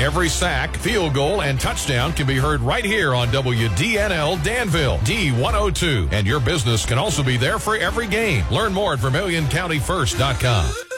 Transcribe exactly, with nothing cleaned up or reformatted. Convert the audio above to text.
Every sack, field goal, and touchdown can be heard right here on W D N L Danville, D one oh two. And your business can also be there for every game. Learn more at Vermilion County First dot com.